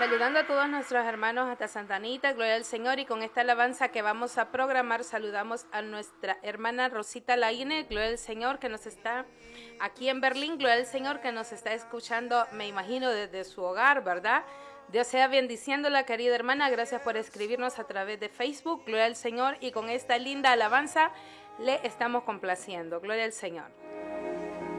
Saludando a todos nuestros hermanos hasta Santa Anita, gloria al Señor, y con esta alabanza que vamos a programar, saludamos a nuestra hermana Rosita Laine, gloria al Señor, que nos está aquí en Berlín, gloria al Señor, que nos está escuchando, me imagino, desde su hogar, ¿verdad? Dios sea bendiciéndola, querida hermana, gracias por escribirnos a través de Facebook, gloria al Señor, y con esta linda alabanza le estamos complaciendo, gloria al Señor.